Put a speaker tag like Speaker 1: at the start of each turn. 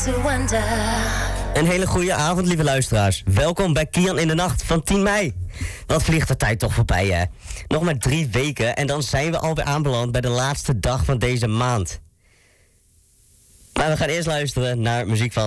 Speaker 1: Een hele goede avond, lieve luisteraars. Welkom bij Kian in de Nacht van 10 mei. Wat vliegt de tijd toch voorbij, hè? Nog maar 3 weken en dan zijn we alweer aanbeland bij de laatste dag van deze maand. Maar we gaan eerst luisteren naar muziek van